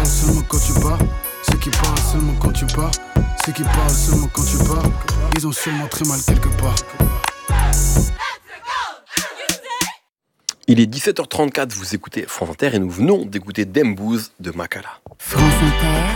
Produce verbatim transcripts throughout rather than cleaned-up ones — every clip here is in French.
parlent seulement quand tu pars. Ceux qui parlent seulement quand tu pars. Ceux qui parlent seulement quand tu pars. Ils ont sûrement très mal quelque part. Il est dix-sept heures trente-quatre, vous écoutez France Inter et nous venons d'écouter Dembouz de Makala. France Inter,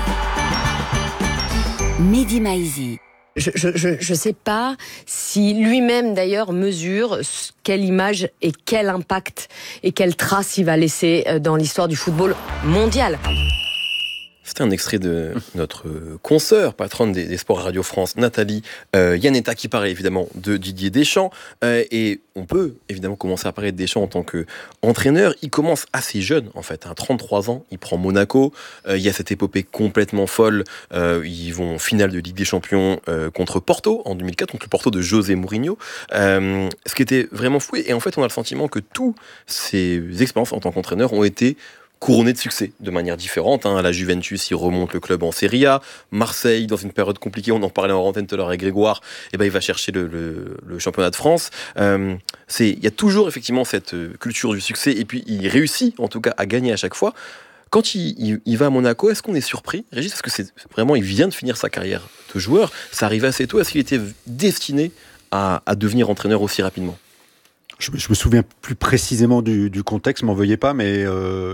Mehdi Maizi. Je je, je, je sais pas si lui-même d'ailleurs mesure quelle image et quel impact et quelle trace il va laisser dans l'histoire du football mondial. C'était un extrait de notre consoeur, patronne des, des sports Radio France, Nathalie euh, Yanetta, qui parlait évidemment de Didier Deschamps. Euh, et on peut évidemment commencer à parler de Deschamps en tant qu'entraîneur. Il commence assez jeune, en fait, à trente-trois ans. Il prend Monaco. Euh, il y a cette épopée complètement folle. Euh, ils vont en finale de Ligue des Champions euh, contre Porto en deux mille quatre, contre le Porto de José Mourinho. Euh, ce qui était vraiment fou. Et en fait, on a le sentiment que toutes ces expériences en tant qu'entraîneur ont été couronné de succès de manière différente. Hein. La Juventus, il remonte le club en Serie A. Marseille, dans une période compliquée, on en parlait en antenne tout à l'heure avec Grégoire, et ben, il va chercher le, le, le championnat de France. Euh, c'est, il y a toujours effectivement cette culture du succès, et puis il réussit en tout cas à gagner à chaque fois. Quand il, il, il va à Monaco, est-ce qu'on est surpris, Régis? Parce que c'est vraiment, il vient de finir sa carrière de joueur, ça arrivait assez tôt. Est-ce qu'il était destiné à, à devenir entraîneur aussi rapidement? Je, je me souviens plus précisément du, du contexte, m'en veuillez pas, mais... Euh...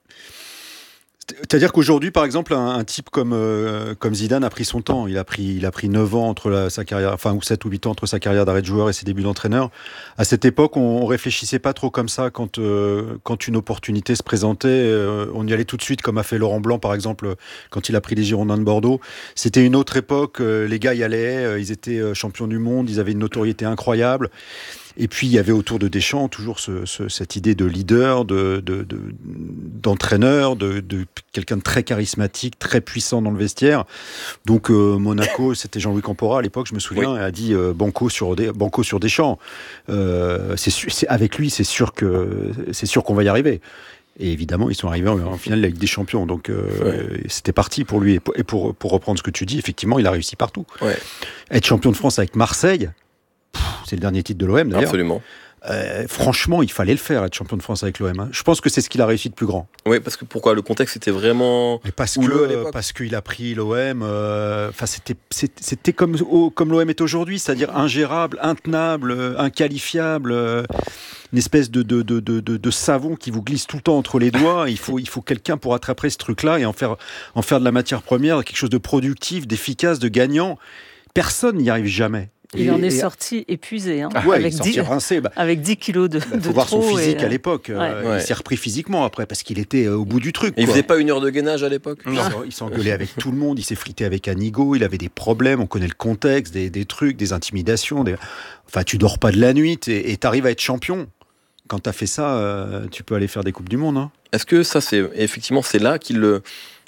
C'est-à-dire qu'aujourd'hui, par exemple, un, un type comme, euh, comme Zidane a pris son temps. Il a pris, il a pris neuf ans entre la, sa carrière, enfin, ou sept ou huit ans entre sa carrière d'arrêt de joueur et ses débuts d'entraîneur. À cette époque, on, on réfléchissait pas trop comme ça quand, euh, quand une opportunité se présentait. Euh, on y allait tout de suite, comme a fait Laurent Blanc, par exemple, quand il a pris les Girondins de Bordeaux. C'était une autre époque. Euh, les gars y allaient. Euh, ils étaient champions du monde. Ils avaient une notoriété incroyable. Et puis, il y avait autour de Deschamps toujours ce, ce, cette idée de leader, de, de, de, d'entraîneur, de, de quelqu'un de très charismatique, très puissant dans le vestiaire. Donc, euh, Monaco, c'était Jean-Louis Campora à l'époque, je me souviens, oui. a dit euh, banco, sur, banco sur Deschamps. Euh, c'est, c'est, avec lui, c'est sûr, que, c'est sûr qu'on va y arriver. Et évidemment, ils sont arrivés en, en finale de la Ligue des Champions. Donc, euh, ouais. c'était parti pour lui. Et pour, et pour, pour reprendre ce que tu dis, effectivement, il a réussi partout. Ouais. Être champion de France avec Marseille, c'est le dernier titre de l'O M d'ailleurs. Absolument. Euh, franchement, il fallait le faire, être champion de France avec l'O M. Hein. Je pense que c'est ce qu'il a réussi de plus grand. Oui, parce que pourquoi? Le contexte était vraiment Mais parce houleux que, à l'époque. Parce qu'il a pris l'O M. Enfin, euh, c'était, c'était, c'était comme, oh, comme l'O M est aujourd'hui, c'est-à-dire ingérable, intenable, inqualifiable. Euh, une espèce de, de, de, de, de, de savon qui vous glisse tout le temps entre les doigts. Il faut, il faut quelqu'un pour attraper ce truc-là et en faire, en faire de la matière première quelque chose de productif, d'efficace, de gagnant. Personne n'y arrive jamais. Il et, en est et... sorti épuisé, hein, ouais, avec, dix, rincé, bah, avec dix kilos de, bah, de faut voir trop. Son physique et... à l'époque. Ouais. Euh, ouais. Il s'est repris physiquement après parce qu'il était euh, au bout du truc. Et il faisait pas une heure de gainage à l'époque? Non. Il s'engueulait avec tout le monde, il s'est frité avec Anigo, il avait des problèmes, on connaît le contexte, des, des trucs, des intimidations. Des... Enfin, tu dors pas de la nuit et tu arrives à être champion. Quand tu as fait ça, euh, tu peux aller faire des Coupes du Monde. Hein. Est-ce que ça, c'est effectivement, c'est là qu'il le...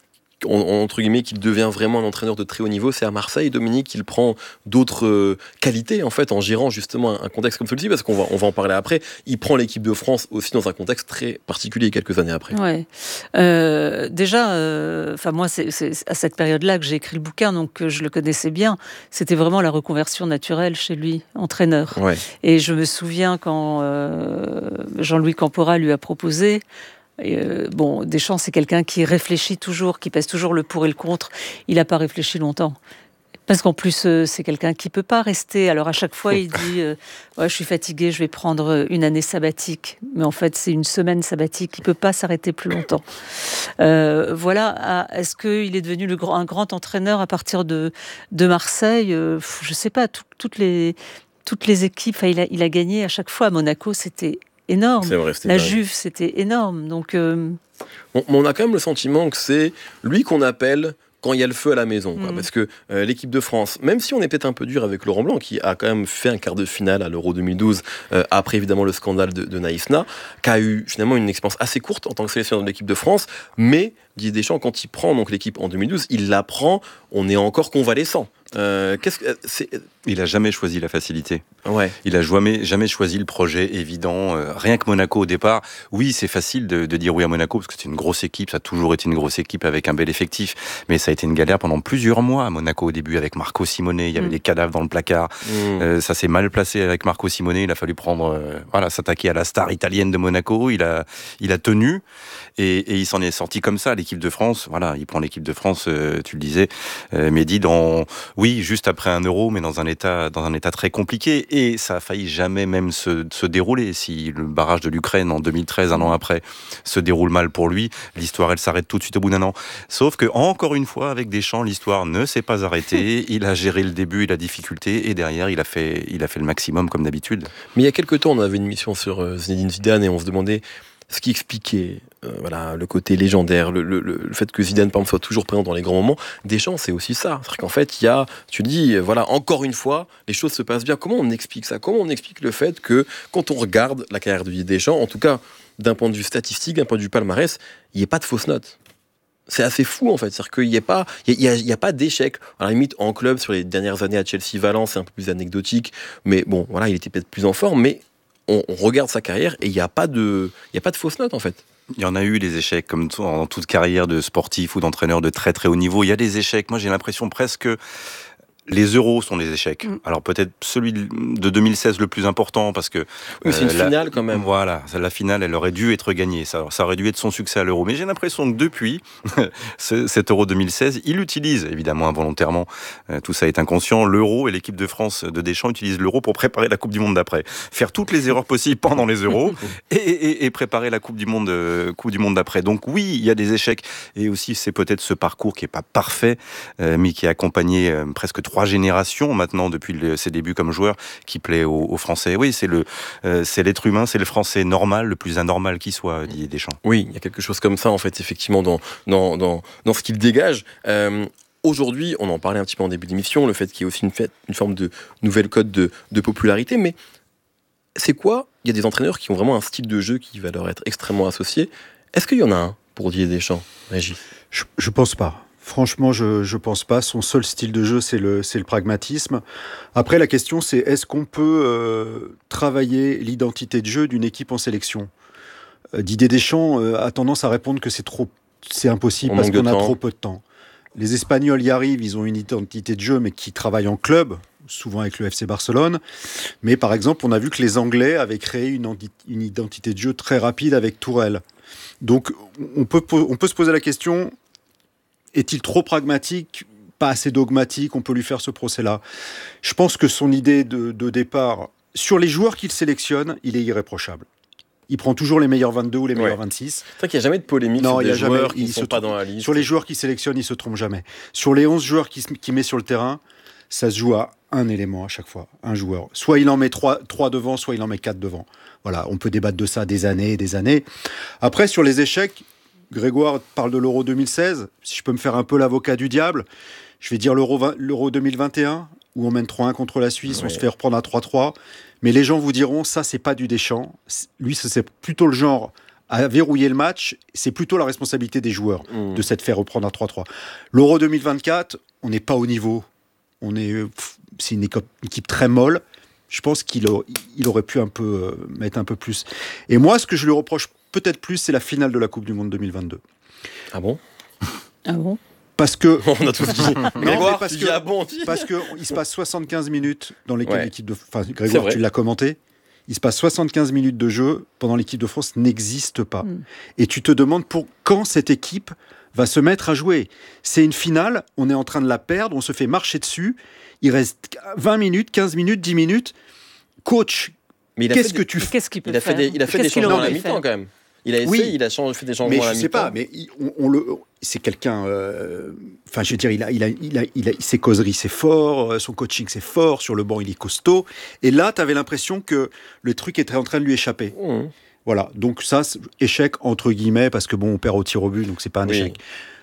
entre guillemets, qu'il devient vraiment un entraîneur de très haut niveau? C'est à Marseille, Dominique, qu'il prend d'autres euh, qualités en fait en gérant justement un, un contexte comme celui-ci, parce qu'on va, on va en parler après. Il prend l'équipe de France aussi dans un contexte très particulier quelques années après. Ouais. Euh, déjà, enfin euh, moi, c'est, c'est à cette période-là que j'ai écrit le bouquin, donc euh, je le connaissais bien. C'était vraiment la reconversion naturelle chez lui, entraîneur. Ouais. Et je me souviens quand euh, Jean-Louis Campora lui a proposé. Et euh, bon, Deschamps, c'est quelqu'un qui réfléchit toujours, qui pèse toujours le pour et le contre. Il n'a pas réfléchi longtemps. Parce qu'en plus, euh, c'est quelqu'un qui ne peut pas rester. Alors, à chaque fois, il dit euh, ouais, « je suis fatigué, je vais prendre une année sabbatique ». Mais en fait, c'est une semaine sabbatique. Il ne peut pas s'arrêter plus longtemps. Euh, voilà. À, est-ce qu'il est devenu le grand, un grand entraîneur à partir de, de Marseille? euh, Je ne sais pas. Tout, toutes, les, toutes les équipes, il a, il a gagné à chaque fois. À Monaco, c'était... énorme. C'est vrai, la dingue. Juve, c'était énorme. Donc, euh... on, on a quand même le sentiment que c'est lui qu'on appelle quand il y a le feu à la maison. Quoi. Mmh. Parce que euh, l'équipe de France, même si on est peut-être un peu dur avec Laurent Blanc, qui a quand même fait un quart de finale à l'Euro deux mille douze, euh, après évidemment le scandale de, de Naïfna, qui a eu finalement une expérience assez courte en tant que sélectionneur de l'équipe de France, mais Didier Deschamps, quand il prend donc l'équipe en deux mille douze, il la prend, on est encore convalescent. Euh, qu'est-ce que c'est... Il a jamais choisi la facilité. Ouais. Il a jamais, jamais choisi le projet évident. Euh, rien que Monaco au départ. Oui, c'est facile de, de dire oui à Monaco parce que c'est une grosse équipe. Ça a toujours été une grosse équipe avec un bel effectif. Mais ça a été une galère pendant plusieurs mois à Monaco au début avec Marco Simone. Il y avait mmh. des cadavres dans le placard. Mmh. Euh, ça s'est mal placé avec Marco Simone. Il a fallu prendre, euh, voilà, s'attaquer à la star italienne de Monaco. Il a, il a tenu et, et il s'en est sorti comme ça. L'équipe de France, voilà, il prend l'équipe de France. Euh, tu le disais, euh, Mehdi, dans, oui, juste après un Euro, mais dans un état, dans un état très compliqué. Et ça a failli jamais même se, se dérouler. Si le barrage de l'Ukraine en deux mille treize, un an après, se déroule mal pour lui, l'histoire, elle s'arrête tout de suite au bout d'un an. Sauf que, encore une fois, avec Deschamps, l'histoire ne s'est pas arrêtée. Il a géré le début et la difficulté, et derrière, il a fait, il a fait le maximum, comme d'habitude. Mais il y a quelques temps, on avait une mission sur Zinedine Zidane, et on se demandait ce qui expliquait euh, voilà, le côté légendaire, le, le, le fait que Zidane par exemple, soit toujours présent dans les grands moments. Deschamps, c'est aussi ça. C'est-à-dire qu'en fait, il y a, tu dis, voilà, encore une fois, les choses se passent bien. Comment on explique ça ? Comment on explique le fait que, quand on regarde la carrière de Didier Deschamps, en tout cas, d'un point de vue statistique, d'un point de vue palmarès, il n'y ait pas de fausses notes ? C'est assez fou, en fait. C'est-à-dire qu'il n'y a pas, il y a, il y a pas d'échec. À la limite, en club, sur les dernières années à Chelsea, Valence, c'est un peu plus anecdotique. Mais bon, voilà, il était peut-être plus en forme, mais on, on regarde sa carrière et il n'y a pas de, il y a pas de fausses notes, en fait. Il y en a eu des échecs, comme dans toute carrière de sportif ou d'entraîneur de très très haut niveau. Il y a des échecs. Moi, j'ai l'impression presque... Les euros sont des échecs. Mmh. Alors peut-être celui de deux mille seize le plus important parce que... Oui, c'est euh, une la, finale quand même. Voilà, la finale, elle aurait dû être gagnée. Ça, ça aurait dû être son succès à l'euro. Mais j'ai l'impression que depuis cet euro deux mille seize, il utilise, évidemment involontairement, euh, tout ça est inconscient, l'euro et l'équipe de France de Deschamps utilisent l'euro pour préparer la Coupe du Monde d'après. Faire toutes les erreurs possibles pendant les euros et, et, et préparer la Coupe du Monde, euh, Coupe du Monde d'après. Donc oui, il y a des échecs. Et aussi, c'est peut-être ce parcours qui n'est pas parfait, euh, mais qui a accompagné euh, presque trois générations maintenant depuis le, ses débuts comme joueur qui plaît aux, aux Français. Oui, c'est le, euh, c'est l'être humain, c'est le Français normal, le plus anormal qui soit, Didier Deschamps. Oui, il y a quelque chose comme ça en fait, effectivement, dans dans dans, dans ce qu'il dégage. Euh, Aujourd'hui, on en parlait un petit peu en début d'émission, le fait qu'il y ait aussi une, fait, une forme de nouvelle cote de, de popularité, mais c'est quoi ? Il y a des entraîneurs qui ont vraiment un style de jeu qui va leur être extrêmement associé. Est-ce qu'il y en a un pour Didier Deschamps, Régis ? Je, je pense pas. Franchement, je je pense pas. Son seul style de jeu, c'est le c'est le pragmatisme. Après, la question, c'est est-ce qu'on peut euh, travailler l'identité de jeu d'une équipe en sélection ? euh, Didier Deschamps euh, a tendance à répondre que c'est trop, c'est impossible parce qu'on a trop peu de temps. Les Espagnols y arrivent, ils ont une identité de jeu, mais qui travaillent en club, souvent avec le F C Barcelone. Mais par exemple, on a vu que les Anglais avaient créé une, une identité de jeu très rapide avec Tourelle. Donc, on peut on peut se poser la question. Est-il trop pragmatique, pas assez dogmatique ? On peut lui faire ce procès-là. Je pense que son idée de, de départ, sur les joueurs qu'il sélectionne, il est irréprochable. Il prend toujours les meilleurs vingt-deux ou les meilleurs ouais. vingt-six. C'est vrai qu'il n'y a jamais de polémique non, sur des joueurs jamais, qui ne sont pas dans la liste. Sur les joueurs qu'il sélectionne, il ne se trompe jamais. Sur les onze joueurs qu'il qui met sur le terrain, ça se joue à un élément à chaque fois, un joueur. Soit il en met trois, trois devant, soit il en met quatre devant. Voilà, on peut débattre de ça des années et des années. Après, sur les échecs, Grégoire parle de l'Euro deux mille seize. Si je peux me faire un peu l'avocat du diable, je vais dire l'Euro, l'Euro deux mille vingt et un, où on mène trois un contre la Suisse, ouais. On se fait reprendre à trois trois. Mais les gens vous diront, ça, c'est pas du Deschamps. Lui, c'est plutôt le genre à verrouiller le match. C'est plutôt la responsabilité des joueurs mmh. de s'être fait reprendre à trois trois. L'Euro deux mille vingt-quatre, on n'est pas au niveau. On est, c'est une équipe très molle. Je pense qu'il aurait, il aurait pu un peu euh, mettre un peu plus. Et moi, ce que je lui reproche peut-être plus, c'est la finale de la Coupe du Monde deux mille vingt-deux. Ah bon ? Ah bon ? Parce que... On a tous dit. Grégoire, parce tu que, dis ah bon, parce qu'il se passe soixante-quinze minutes dans lesquelles ouais. l'équipe de... Enfin, Grégoire, tu l'as commenté. Il se passe soixante-quinze minutes de jeu pendant l'équipe de France n'existe pas. Mm. Et tu te demandes pour quand cette équipe va se mettre à jouer. C'est une finale, on est en train de la perdre, on se fait marcher dessus. Il reste vingt minutes, quinze minutes, dix minutes. Coach, mais qu'est-ce que des... tu fais ? Qu'est-ce qu'il peut il a fait faire des, Il a fait des changements à la mi-temps quand même. Il a essayé, oui, il a changé, fait des changements mais à la je mi-temps. sais pas, mais on, on le, c'est quelqu'un. Enfin, euh, je veux dire, il a, il a, il a, il a, ses causeries, c'est fort, son coaching, c'est fort. Sur le banc, il est costaud. Et là, tu avais l'impression que le truc était en train de lui échapper. Mmh. Voilà. Donc ça, échec entre guillemets, parce que bon, on perd au tir au but, donc c'est pas un oui. échec.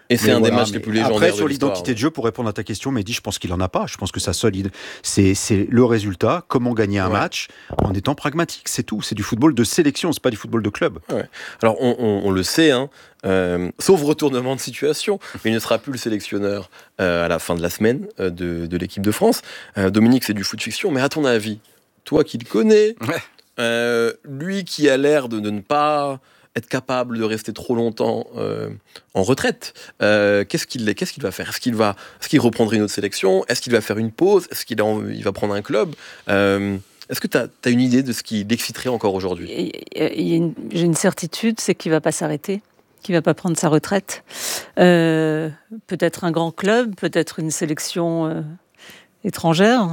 Et c'est mais un voilà, des matchs les plus légendaires après, de sur l'histoire. l'identité de jeu, pour répondre à ta question, Mehdi, je pense qu'il en a pas. Je pense que ça solide. C'est, c'est le résultat, comment gagner un ouais. match en étant pragmatique. C'est tout. C'est du football de sélection, c'est pas du football de club. Ouais. Alors, on, on, on le sait, hein, euh, sauf retournement de situation, mais il ne sera plus le sélectionneur euh, à la fin de la semaine euh, de, de l'équipe de France. Euh, Dominique, c'est du foot fiction, mais à ton avis, toi qui le connais, ouais. euh, lui qui a l'air de, de ne pas être capable de rester trop longtemps euh, en retraite, euh, qu'est-ce qu'il qu'est-ce qu'il va faire ? Est-ce qu'il va, est-ce qu'il reprendra une autre sélection ? Est-ce qu'il va faire une pause ? Est-ce qu'il a, il va prendre un club ? euh, Est-ce que tu as une idée de ce qui l'exciterait encore aujourd'hui ? une, J'ai une certitude, c'est qu'il ne va pas s'arrêter, qu'il ne va pas prendre sa retraite. Euh, peut-être un grand club, peut-être une sélection euh, étrangère.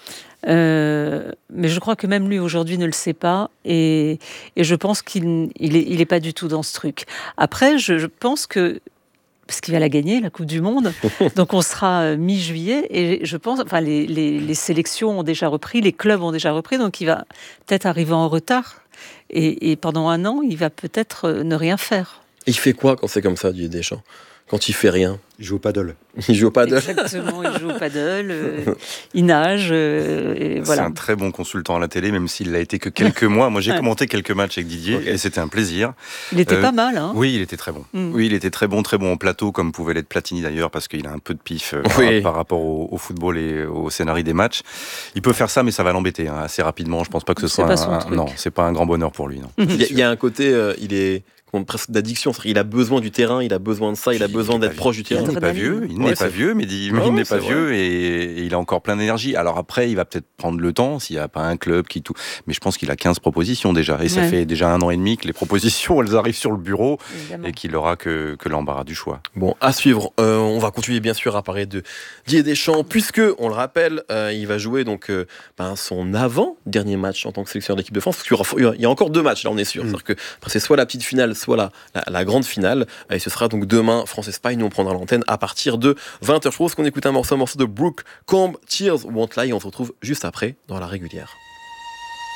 Euh, mais je crois que même lui aujourd'hui ne le sait pas et, et je pense qu'il n'est il est, il est pas du tout dans ce truc. Après, je, je pense que parce qu'il va la gagner, la Coupe du Monde, donc on sera mi-juillet et je pense, enfin les, les, les sélections ont déjà repris, les clubs ont déjà repris, donc il va peut-être arriver en retard et, et pendant un an, il va peut-être ne rien faire. Et il fait quoi quand c'est comme ça, Didier Deschamps ? Quand il fait rien ? Il joue au paddle. Il joue au paddle. Exactement, il joue au paddle, euh, il nage, euh, et voilà. C'est un très bon consultant à la télé, même s'il l'a été que quelques mois. Moi, j'ai ouais. commenté quelques matchs avec Didier, okay. et c'était un plaisir. Il était euh, pas mal, hein. Oui, il était très bon. Mm. Oui, il était très bon, très bon en plateau, comme pouvait l'être Platini d'ailleurs, parce qu'il a un peu de pif euh, oui. par, par rapport au, au football et au scénario des matchs. Il peut faire ça, mais ça va l'embêter hein, assez rapidement. Je pense pas que ce c'est soit pas un, un non, c'est pas un grand bonheur pour lui. Non. il, y a, il y a un côté, euh, il est presque d'addiction. Il a besoin du terrain, il a besoin de ça, il a besoin d'être proche du terrain. Il n'est pas vieux, il n'est pas vieux, mais il oh, n'est pas vieux et, et il a encore plein d'énergie. Alors après, il va peut-être prendre le temps s'il n'y a pas un club qui tout. Mais je pense qu'il a quinze propositions déjà. Et ça ouais. fait déjà un an et demi que les propositions, elles arrivent sur le bureau Évidemment. Et qu'il n'aura que, que l'embarras du choix. Bon, à suivre. Euh, on va continuer bien sûr à parler de Didier Deschamps, puisque, on le rappelle, euh, il va jouer donc euh, ben, son avant-dernier match en tant que sélectionneur d'équipe de France. Parce qu'il y, aura, il y a encore deux matchs, là on est sûr. Mmh. C'est-à-dire que après, c'est soit la petite finale, soit la, la, la grande finale. Et ce sera donc demain, France-Espagne. Nous, on prendra l'antenne à partir de vingt heures. Je propose qu'on écoute un morceau, un morceau de Brooke Combe, Tears Won't Lie. Et on se retrouve juste après dans la régulière.